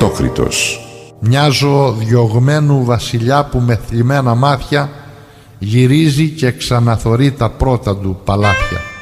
Πρωτόκριτος. Μοιάζω διωγμένου βασιλιά που με θλιμμένα μάτια γυρίζει και ξαναθωρεί τα πρώτα του παλάτια.